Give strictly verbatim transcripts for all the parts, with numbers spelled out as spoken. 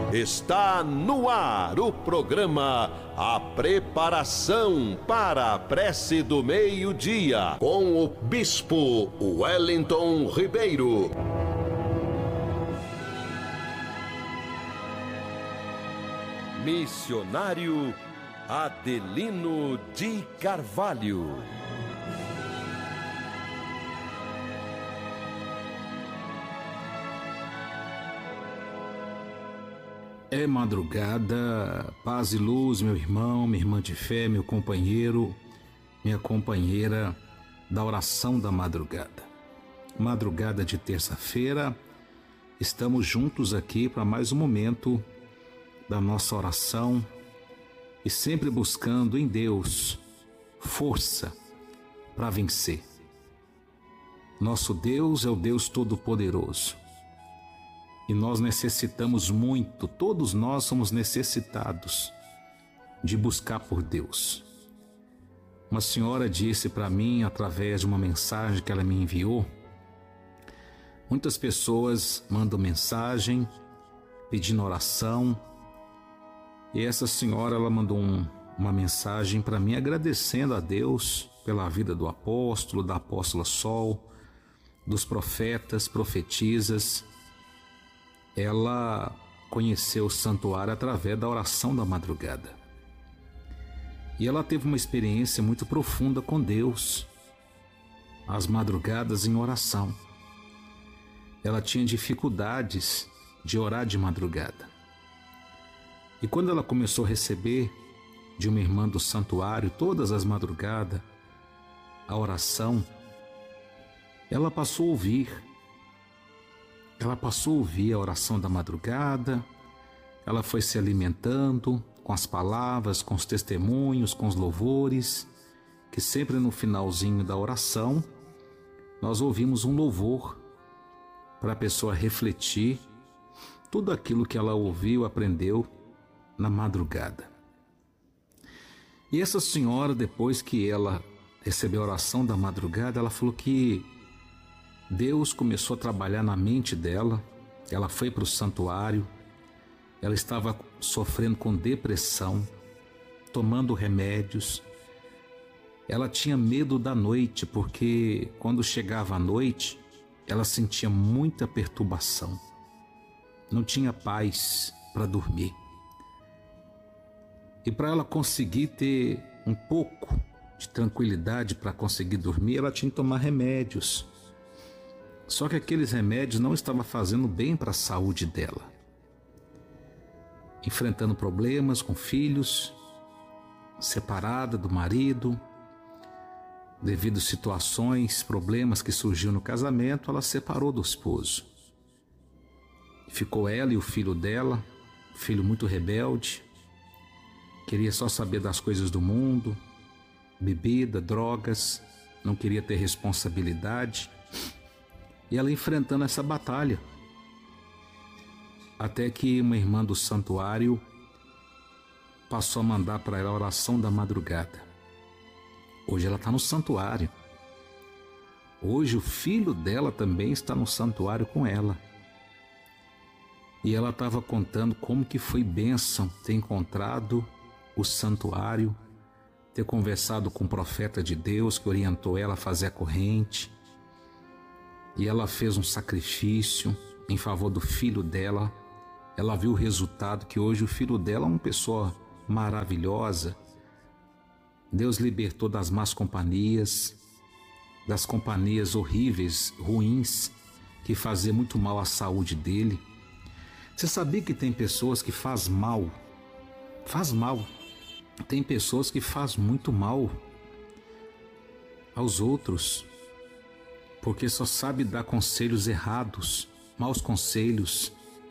Está no ar o programa A Preparação para a Prece do Meio-Dia, com o Bispo Wellington Ribeiro. Missionário Adelino de Carvalho. É madrugada, paz e luz, meu irmão, minha irmã de fé, meu companheiro, minha companheira da oração da madrugada. Madrugada de terça-feira, estamos juntos aqui para mais um momento da nossa oração e sempre buscando em Deus força para vencer. Nosso Deus é o Deus Todo-Poderoso. E nós necessitamos muito, todos nós somos necessitados de buscar por Deus. Uma senhora disse para mim, através de uma mensagem que ela me enviou, muitas pessoas mandam mensagem pedindo oração, e essa senhora ela mandou um, uma mensagem para mim agradecendo a Deus pela vida do apóstolo, da apóstola Sol, dos profetas, profetisas. Ela conheceu o santuário através da oração da madrugada. E ela teve uma experiência muito profunda com Deus, as madrugadas em oração. Ela tinha dificuldades de orar de madrugada. E quando ela começou a receber de uma irmã do santuário todas as madrugadas a oração, ela passou a ouvir Ela passou a ouvir a oração da madrugada, ela foi se alimentando com as palavras, com os testemunhos, com os louvores, que sempre no finalzinho da oração, nós ouvimos um louvor para a pessoa refletir tudo aquilo que ela ouviu, aprendeu na madrugada. E essa senhora, depois que ela recebeu a oração da madrugada, ela falou que Deus começou a trabalhar na mente dela. Ela foi para o santuário, ela estava sofrendo com depressão, tomando remédios. Ela tinha medo da noite, porque quando chegava a noite, ela sentia muita perturbação. Não tinha paz para dormir. E para ela conseguir ter um pouco de tranquilidade para conseguir dormir, ela tinha que tomar remédios. Só que aqueles remédios não estavam fazendo bem para a saúde dela. Enfrentando problemas com filhos, separada do marido, devido a situações, problemas que surgiram no casamento, ela separou do esposo. Ficou ela e o filho dela, filho muito rebelde, queria só saber das coisas do mundo, bebida, drogas, não queria ter responsabilidade. E ela enfrentando essa batalha, até que uma irmã do santuário passou a mandar para ela a oração da madrugada. Hoje ela está no santuário. Hoje o filho dela também está no santuário com ela. E ela estava contando como que foi bênção ter encontrado o santuário, ter conversado com o profeta de Deus que orientou ela a fazer a corrente. E ela fez um sacrifício em favor do filho dela. Ela viu o resultado, que hoje o filho dela é uma pessoa maravilhosa. Deus libertou das más companhias, das companhias horríveis, ruins, que faziam muito mal à saúde dele. Você sabia que tem pessoas que faz mal? Faz mal. Tem pessoas que faz muito mal aos outros, porque só sabe dar conselhos errados, maus conselhos.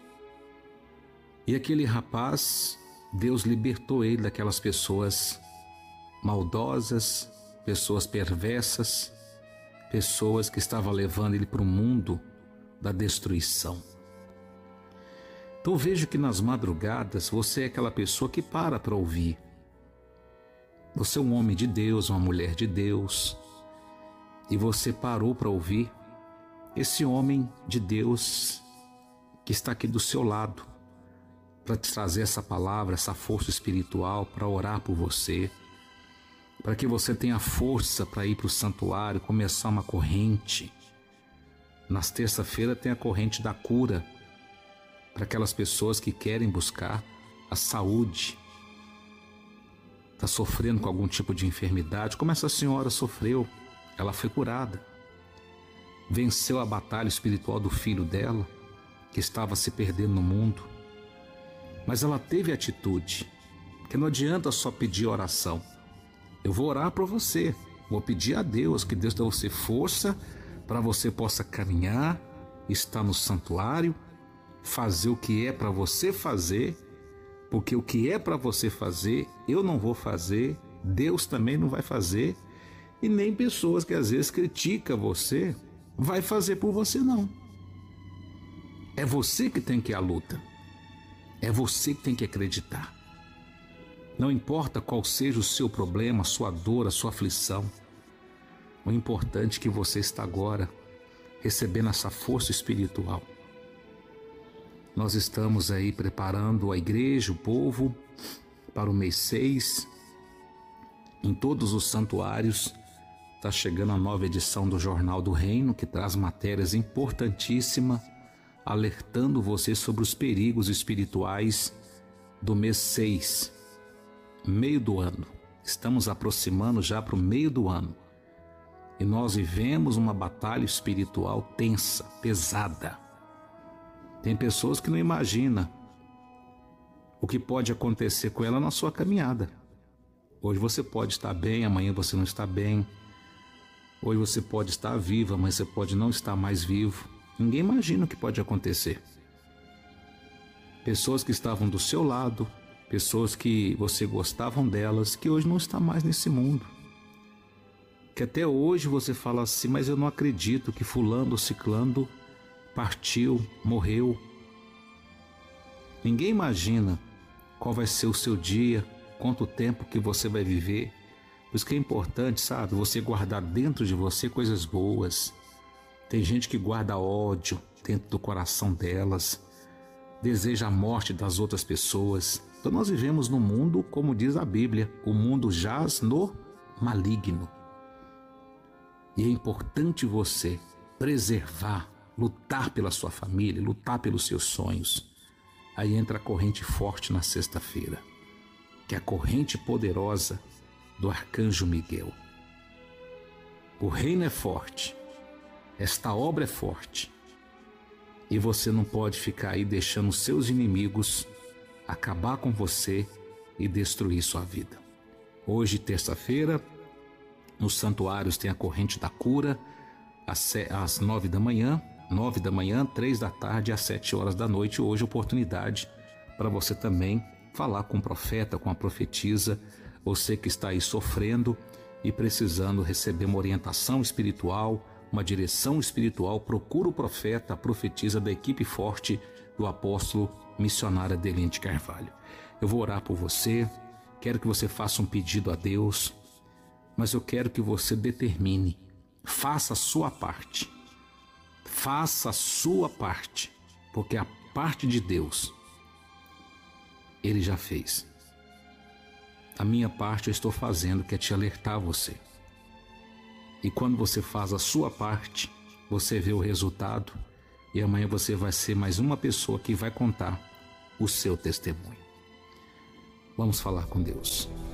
E aquele rapaz, Deus libertou ele daquelas pessoas maldosas, pessoas perversas, pessoas que estavam levando ele para o mundo da destruição. Então vejo que nas madrugadas você é aquela pessoa que para para ouvir. Você é um homem de Deus, uma mulher de Deus, e você parou para ouvir esse homem de Deus que está aqui do seu lado, para te trazer essa palavra, essa força espiritual para orar por você, para que você tenha força para ir para o santuário, começar uma corrente. Nas terça-feira tem a corrente da cura, para aquelas pessoas que querem buscar a saúde. Está sofrendo com algum tipo de enfermidade, como essa senhora sofreu, ela foi curada. Venceu a batalha espiritual do filho dela, que estava se perdendo no mundo. Mas ela teve atitude, porque não adianta só pedir oração. Eu vou orar para você, vou pedir a Deus, que Deus dê a você força para você possa caminhar, estar no santuário, fazer o que é para você fazer, porque o que é para você fazer, eu não vou fazer, Deus também não vai fazer, e nem pessoas que às vezes criticam você, vai fazer por você não. É você que tem que ir à luta, é você que tem que acreditar. Não importa qual seja o seu problema, a sua dor, a sua aflição, o importante é que você está agora recebendo essa força espiritual. Nós estamos aí preparando a igreja, o povo, para o mês seis. Em todos os santuários está chegando a nova edição do Jornal do Reino, que traz matérias importantíssimas, alertando você sobre os perigos espirituais do mês seis, meio do ano. Estamos aproximando já para o meio do ano. E nós vivemos uma batalha espiritual tensa, pesada. Tem pessoas que não imaginam o que pode acontecer com ela na sua caminhada. Hoje você pode estar bem, amanhã você não está bem. Hoje você pode estar vivo, amanhã você pode não estar mais vivo. Ninguém imagina o que pode acontecer. Pessoas que estavam do seu lado, pessoas que você gostavam delas, que hoje não estão mais nesse mundo. Que até hoje você fala assim, mas eu não acredito que fulano ou ciclano partiu, morreu. Ninguém imagina qual vai ser o seu dia, quanto tempo que você vai viver. Por isso que é importante, sabe, você guardar dentro de você coisas boas. Tem gente que guarda ódio dentro do coração delas, deseja a morte das outras pessoas. Então nós vivemos num mundo, como diz a Bíblia, o mundo jaz no maligno. E é importante você preservar, lutar pela sua família, lutar pelos seus sonhos. Aí entra a corrente forte na sexta-feira, que é a corrente poderosa do arcanjo Miguel. O reino é forte, esta obra é forte, e você não pode ficar aí deixando os seus inimigos acabar com você e destruir sua vida. Hoje, terça-feira, nos santuários tem a corrente da cura, às nove da manhã, nove da manhã, três da tarde, às sete horas da noite. Hoje, oportunidade para você também falar com o profeta, com a profetisa, você que está aí sofrendo e precisando receber uma orientação espiritual, uma direção espiritual. Procura o profeta, a profetisa da equipe forte do apóstolo missionário Adelino de Carvalho. Eu vou orar por você, quero que você faça um pedido a Deus, mas eu quero que você determine, faça a sua parte, faça a sua parte, porque a parte de Deus, Ele já fez. A minha parte eu estou fazendo, que é te alertar você. E quando você faz a sua parte, você vê o resultado, e amanhã você vai ser mais uma pessoa que vai contar o seu testemunho. Vamos falar com Deus.